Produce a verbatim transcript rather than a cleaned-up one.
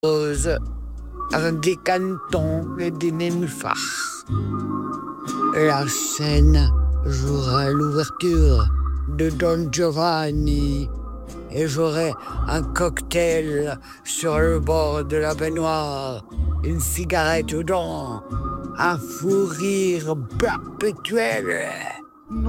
rose, un décanton et des nénuphars. La scène jouera l'ouverture de Don Giovanni et j'aurai un cocktail sur le bord de la baignoire, une cigarette aux dents, un fou rire perpétuel.